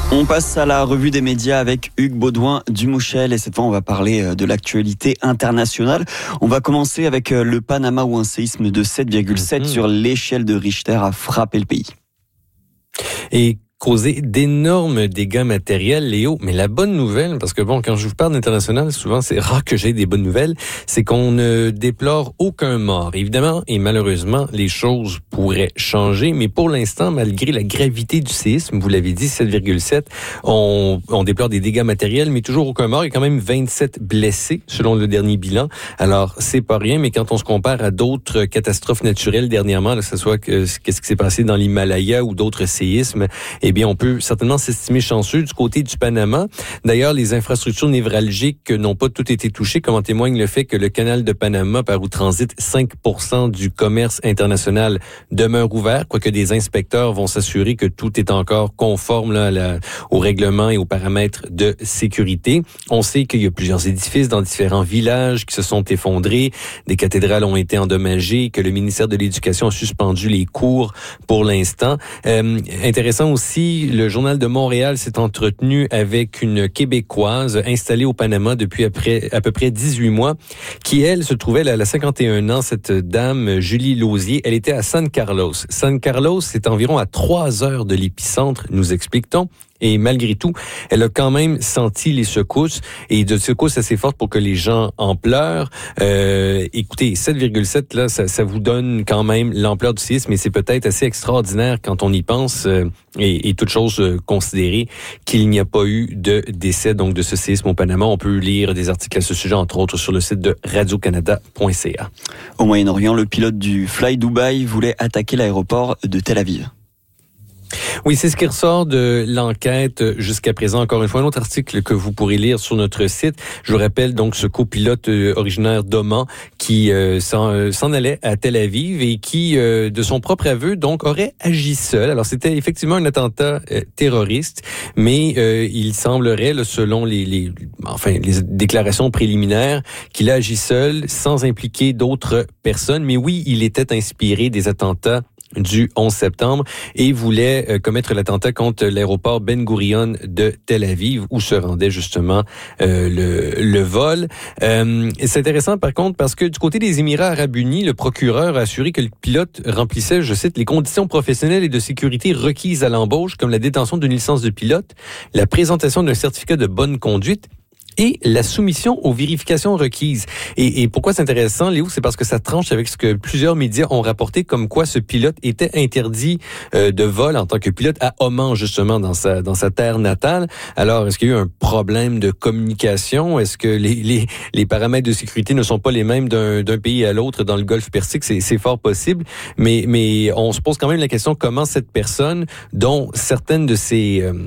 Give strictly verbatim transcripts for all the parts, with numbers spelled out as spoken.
On passe à la revue des médias avec Hugues Baudouin-Dumouchel et cette fois on va parler de l'actualité internationale. On va commencer avec le Panama où un séisme de sept virgule sept mmh. sur l'échelle de Richter a frappé le pays. Et causé d'énormes dégâts matériels, Léo. Mais la bonne nouvelle, parce que bon, quand je vous parle d'international, souvent c'est rare que j'ai des bonnes nouvelles, c'est qu'on ne déplore aucun mort. Évidemment, et malheureusement, les choses pourraient changer, mais pour l'instant, malgré la gravité du séisme, vous l'avez dit, sept virgule sept, on, on déplore des dégâts matériels, mais toujours aucun mort. Il y a quand même vingt-sept blessés, selon le dernier bilan. Alors, c'est pas rien, mais quand on se compare à d'autres catastrophes naturelles dernièrement, que ce soit que, qu'est-ce qui s'est passé dans l'Himalaya ou d'autres séismes, eh bien, on peut certainement s'estimer chanceux du côté du Panama. D'ailleurs, les infrastructures névralgiques n'ont pas toutes été touchées, comme en témoigne le fait que le canal de Panama, par où transite cinq pour cent du commerce international, demeure ouvert, quoique des inspecteurs vont s'assurer que tout est encore conforme là, à la, au règlement et aux paramètres de sécurité. On sait qu'il y a plusieurs édifices dans différents villages qui se sont effondrés, des cathédrales ont été endommagées, que le ministère de l'Éducation a suspendu les cours pour l'instant. Euh, intéressant aussi, le Journal de Montréal s'est entretenu avec une Québécoise installée au Panama depuis après, à peu près dix-huit mois, qui, elle, se trouvait là, à cinquante et un ans, cette dame, Julie Lausier. Elle était à San Carlos. San Carlos, c'est environ à trois heures de l'épicentre, nous explique-t-on. Et malgré tout, elle a quand même senti les secousses et de secousses assez fortes pour que les gens en pleurent. Euh, écoutez, sept virgule sept, là, ça, ça vous donne quand même l'ampleur du séisme, mais c'est peut-être assez extraordinaire quand on y pense euh, et, et toute chose euh, considérée qu'il n'y a pas eu de décès donc de ce séisme au Panama. On peut lire des articles à ce sujet, entre autres, sur le site de radio canada point c a. Au Moyen-Orient, le pilote du Fly Dubai voulait attaquer l'aéroport de Tel Aviv. Oui, c'est ce qui ressort de l'enquête jusqu'à présent. Encore une fois, un autre article que vous pourrez lire sur notre site. Je vous rappelle donc ce copilote euh, originaire d'Oman qui euh, s'en, euh, s'en allait à Tel Aviv et qui, euh, de son propre aveu, donc aurait agi seul. Alors, c'était effectivement un attentat euh, terroriste, mais euh, il semblerait, là, selon les, les, enfin, les déclarations préliminaires, qu'il a agi seul, sans impliquer d'autres personnes. Mais oui, il était inspiré des attentats du onze septembre et voulait euh, commettre l'attentat contre l'aéroport Ben Gurion de Tel Aviv où se rendait justement euh, le, le vol. Euh, c'est intéressant par contre parce que du côté des Émirats arabes unis, le procureur a assuré que le pilote remplissait, je cite, les conditions professionnelles et de sécurité requises à l'embauche comme la détention d'une licence de pilote, la présentation d'un certificat de bonne conduite et la soumission aux vérifications requises. Et, et pourquoi c'est intéressant, Léo? C'est parce que ça tranche avec ce que plusieurs médias ont rapporté comme quoi ce pilote était interdit euh, de vol en tant que pilote à Oman, justement, dans sa dans sa terre natale. Alors, est-ce qu'il y a eu un problème de communication? Est-ce que les les, les paramètres de sécurité ne sont pas les mêmes d'un, d'un pays à l'autre dans le Golfe Persique? C'est, c'est fort possible. Mais, mais on se pose quand même la question comment cette personne, dont certaines de ses... Euh,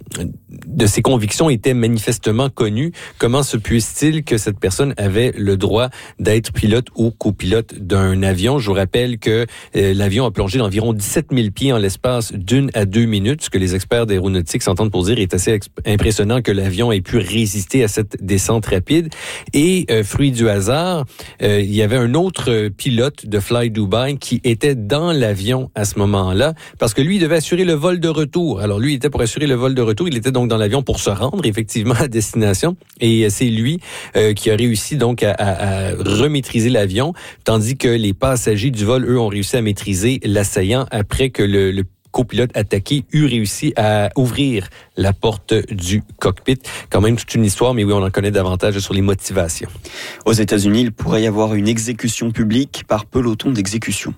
de ses convictions étaient manifestement connues, comment se puisse-t-il que cette personne avait le droit d'être pilote ou copilote d'un avion? Je vous rappelle que euh, l'avion a plongé d'environ dix-sept mille pieds en l'espace d'une à deux minutes, ce que les experts d'aéronautique s'entendent pour dire est assez exp- impressionnant que l'avion ait pu résister à cette descente rapide. Et, euh, fruit du hasard, euh, il y avait un autre pilote de Fly Dubai qui était dans l'avion à ce moment-là, parce que lui, il devait assurer le vol de retour. Alors lui, il était pour assurer le vol de retour, il était donc dans l'avion pour se rendre effectivement à destination et c'est lui euh, qui a réussi donc à, à, à remaîtriser l'avion, tandis que les passagers du vol, eux, ont réussi à maîtriser l'assaillant après que le, le copilote attaqué eut réussi à ouvrir la porte du cockpit. Quand même toute une histoire, mais oui, on en connaît davantage sur les motivations. Aux États-Unis, il pourrait y avoir une exécution publique par peloton d'exécution.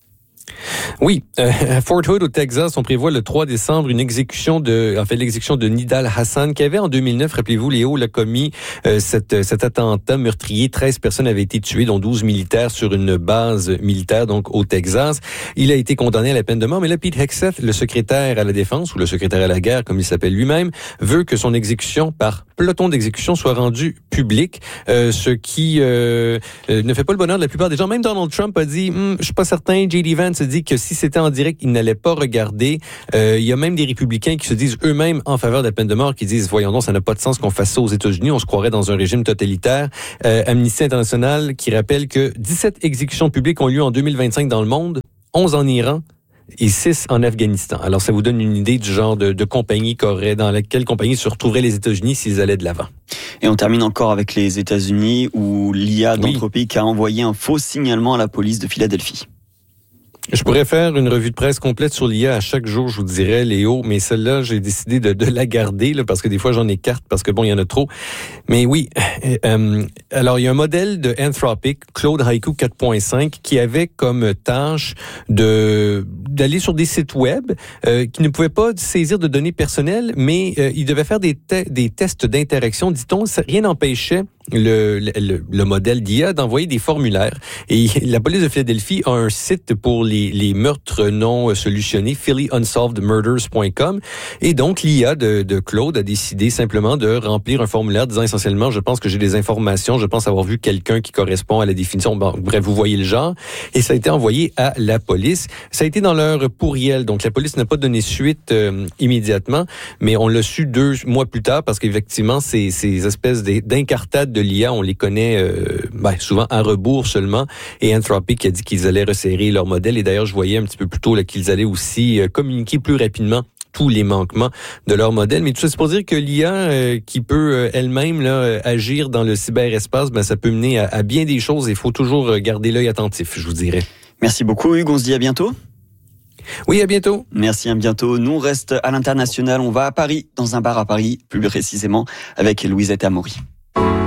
Oui, euh, à Fort Hood, au Texas, on prévoit le trois décembre une exécution de, en fait, l'exécution de Nidal Hassan, qui avait en deux mille neuf, rappelez-vous, Léo, l'a commis euh, cette, cet attentat meurtrier. treize personnes avaient été tuées, dont douze militaires sur une base militaire, donc au Texas. Il a été condamné à la peine de mort, mais là, Pete Hegseth, le secrétaire à la défense, ou le secrétaire à la guerre, comme il s'appelle lui-même, veut que son exécution par peloton d'exécution soit rendue publique, euh, ce qui euh, euh, ne fait pas le bonheur de la plupart des gens. Même Donald Trump a dit, hm, je suis pas certain, J D Vance a dit que si c'était en direct, il n'allait pas regarder. Euh, il y a même des républicains qui se disent eux-mêmes en faveur de la peine de mort, qui disent, voyons donc, ça n'a pas de sens qu'on fasse ça aux États-Unis, on se croirait dans un régime totalitaire. Euh, Amnesty International qui rappelle que dix-sept exécutions publiques ont lieu en deux mille vingt-cinq dans le monde, onze en Iran, et six en Afghanistan. Alors, ça vous donne une idée du genre de, de compagnie qu'aurait, dans laquelle compagnie se retrouveraient les États-Unis s'ils allaient de l'avant. Et on termine encore avec les États-Unis où l'I A d'Anthropic oui. a envoyé un faux signalement à la police de Philadelphie. Je pourrais faire une revue de presse complète sur l'I A à chaque jour, je vous dirais, Léo, mais celle-là, j'ai décidé de, de la garder, là, parce que des fois, j'en écarte, parce que bon, il y en a trop. Mais oui, euh, alors, il y a un modèle de Anthropic, Claude Haiku quatre point cinq, qui avait comme tâche de d'aller sur des sites web euh, qui ne pouvaient pas saisir de données personnelles, mais euh, il devait faire des, te- des tests d'interaction, dit-on. Rien n'empêchait le, le, le modèle d'I A d'envoyer des formulaires. Et la police de Philadelphie a un site pour les, les meurtres non solutionnés, philly unsolved murders point com. Et donc, l'I A de, de Claude a décidé simplement de remplir un formulaire disant essentiellement, je pense que j'ai des informations, je pense avoir vu quelqu'un qui correspond à la définition. Bon, bref, vous voyez le genre. Et ça a été envoyé à la police. Ça a été dans leur pourriel. Donc, la police n'a pas donné suite euh, immédiatement, mais on l'a su deux mois plus tard parce qu'effectivement, ces, ces espèces d'incartades de l'I A, on les connaît euh, ben, souvent à rebours seulement. Et Anthropic a dit qu'ils allaient resserrer leur modèle. Et d'ailleurs, je voyais un petit peu plus tôt là, qu'ils allaient aussi euh, communiquer plus rapidement tous les manquements de leur modèle. Mais tout ça, c'est pour dire que l'I A euh, qui peut euh, elle-même là, euh, agir dans le cyberespace, ben, ça peut mener à, à bien des choses. Il faut toujours garder l'œil attentif, je vous dirais. Merci beaucoup, Hugues. On se dit à bientôt. Oui, à bientôt. Merci, à bientôt. Nous, on reste à l'international. On va à Paris, dans un bar à Paris, plus précisément, avec Louisette Amaury.